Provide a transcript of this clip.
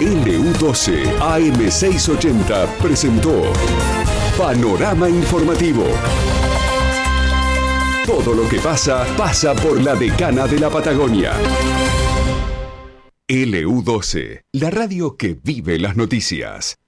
LU12 AM680 presentó Panorama Informativo. Todo lo que pasa, pasa por la Decana de la Patagonia. LU12, la radio que vive las noticias.